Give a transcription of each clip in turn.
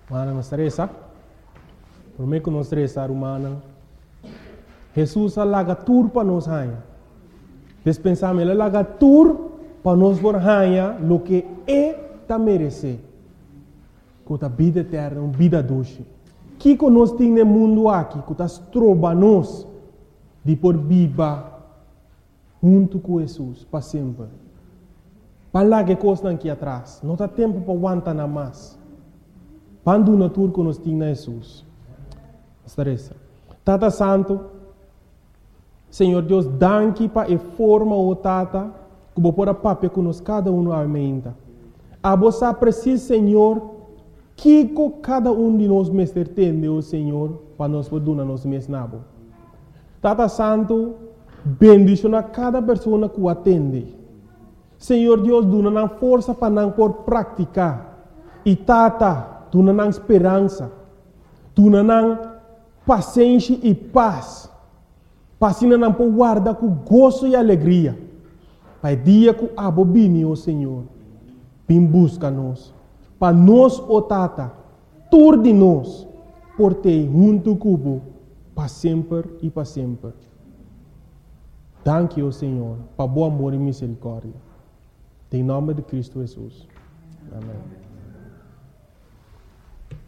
Mana não estressa. Por mim que não estressa, humana. Jesus alaga tur para nós rainha. Despensamos ele alaga tur para nós por rainha lo que é ta merece. Com a vida eterna, uma vida doce. Que nós temos no mundo aqui, que nós trobamos de por viva junto com Jesus para sempre. Para lá que coisa aqui atrás, não há tempo para aguentar nada mais. Quando na tour que nós temos Jesus. Estressa. Tata Santo, Senhor Deus, danke para a forma o Tata, que vou pôr a papel que nós cada um aumenta. A você precisa, Senhor, que cada um de nós mestre tem, o Senhor, para nós poder nos mesmos nabo. Tata Santo, bendicionar cada pessoa que o atende. Senhor Deus, dá força para não por praticar. E Tata, dá esperança. Dá paciência e paz. Para não por guardar com gozo e alegria. Para o dia que a bobine, o Senhor, vem busca-nos. Para nós, o Tata, tudo de nós, por ter junto com para sempre e para sempre. Danke, o Senhor, para bom amor e misericórdia. Em nome de Cristo Jesus. Amém.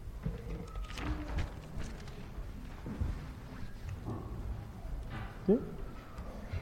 Sim?